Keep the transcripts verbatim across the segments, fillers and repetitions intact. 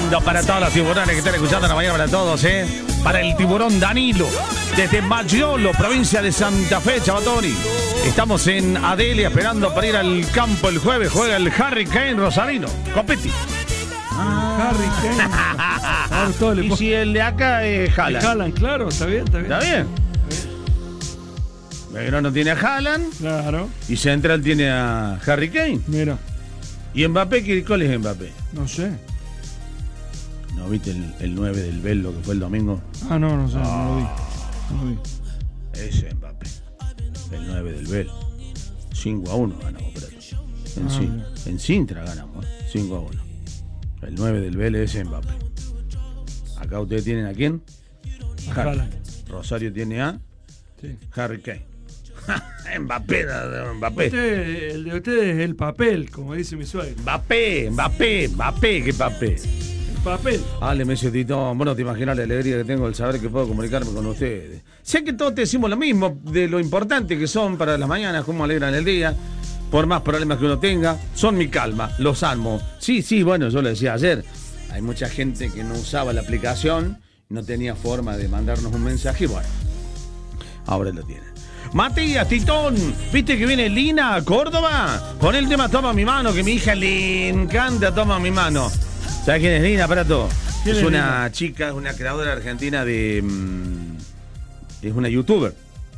lindo para todos los tiburones que están escuchando en la mañana, para todos, ¿eh? Para el tiburón Danilo, desde Maggiolo, provincia de Santa Fe, Chavatori. Estamos en Adelia esperando para ir al campo el jueves. Juega el Harry Kane Rosarino. Competi. Ah, Harry Kane. Y si el de acá es Haaland. Haaland, claro, está bien, está bien. ¿Está bien? Belgrano tiene a Haaland. Claro. Y Central tiene a Harry Kane. Mira. ¿Y Mbappé? ¿Qué cuál es Mbappé? No sé. ¿No viste el, el nueve del Bello que fue el domingo? Ah, no, no sé, oh. no lo vi. No lo vi. Ese Mbappé. El nueve del Bello. cinco a uno ganamos, pero en, ah, Sin, en Sintra ganamos, ¿eh? cinco a uno. El nueve del Bello es Mbappé. Acá ustedes tienen a quién? A Haaland. Rosario tiene a sí. Harry Kane. Mbappé, Mbappé. Usted, el de ustedes es el papel, como dice mi suegro. Mbappé, Mbappé, Mbappé, ¿qué papel? El papel. Ale, Messi, Titón, bueno, te imaginas la alegría que tengo al saber que puedo comunicarme con ustedes. Sé que todos te decimos lo mismo, de lo importante que son para las mañanas, cómo alegran el día, por más problemas que uno tenga, son mi calma, los amo. Sí, sí, bueno, yo lo decía ayer, hay mucha gente que no usaba la aplicación, no tenía forma de mandarnos un mensaje, y bueno, ahora lo tienen. Matías, Titón, ¿viste que viene Lina a Córdoba? Pon el tema Toma mi mano, que mi hija le encanta Toma mi mano. ¿Sabes quién es Lina, Prato? Es una Lina? chica, es una creadora argentina de... Mmm, es una youtuber.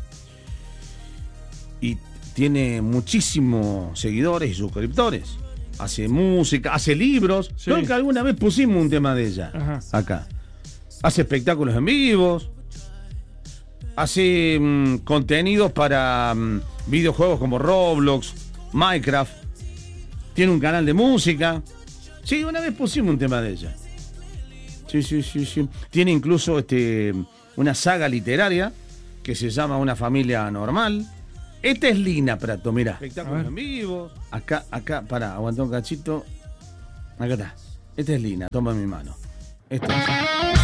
Y tiene muchísimos seguidores y suscriptores. Hace música, hace libros. Sí. Creo que alguna vez pusimos un tema de ella. Ajá. Acá. Hace espectáculos en vivos. Hace mmm, contenidos para mmm, videojuegos como Roblox, Minecraft. Tiene un canal de música. Sí, una vez pusimos un tema de ella. Sí, sí, sí, sí. Tiene incluso este, una saga literaria que se llama Una familia normal. Esta es Lina, Prato, mira. Espectáculos en vivo. Acá, acá, pará, aguantá un cachito. Acá está. Esta es Lina, toma mi mano. Esta es.